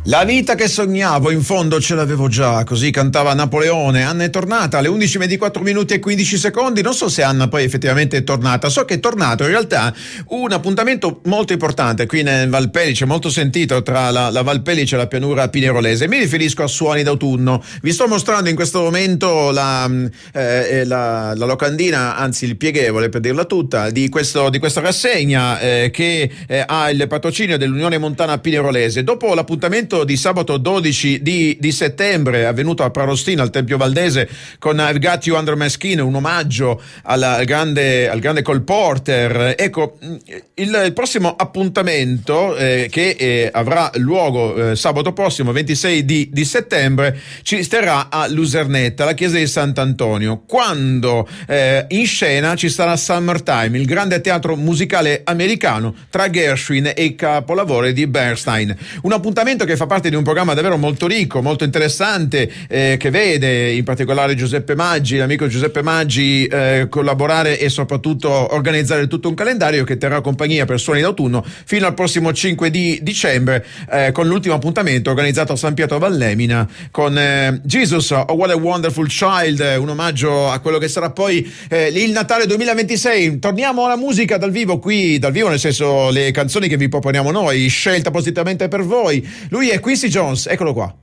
La vita che sognavo in fondo ce l'avevo già, così cantava Napoleone. Anna è tornata alle 11:24 e 15 secondi. Non so se Anna poi effettivamente è tornata, so che è tornato in realtà un appuntamento molto importante qui nel Valpellice, molto sentito tra la Valpellice e la pianura pinerolese. Mi riferisco a Suoni d'autunno. Vi sto mostrando in questo momento la locandina, anzi il pieghevole per dirla tutta, di questa rassegna che ha il patrocinio dell'Unione Montana Pinerolese. Dopo l'appuntamento di sabato 12 di settembre avvenuto a Prarostina al Tempio Valdese con I've Got You Under My Skin, un omaggio al grande Cole Porter. Ecco, il prossimo appuntamento che avrà luogo sabato prossimo 26 di settembre ci terrà a Lusernetta, alla chiesa di Sant'Antonio, quando in scena ci sarà Summertime, il grande teatro musicale americano tra Gershwin e i capolavori di Bernstein. Un appuntamento che fa parte di un programma davvero molto ricco, molto interessante, che vede in particolare Giuseppe Maggi, l'amico Giuseppe Maggi, collaborare e soprattutto organizzare tutto un calendario che terrà compagnia per Suoni d'autunno fino al prossimo 5 di dicembre, con l'ultimo appuntamento organizzato a San Pietro Vallemina con Jesus, Oh What a Wonderful Child, un omaggio a quello che sarà poi il Natale 2026. Torniamo alla musica dal vivo nel senso le canzoni che vi proponiamo noi, scelte appositamente per voi. Lui è Quincy Jones, eccolo qua.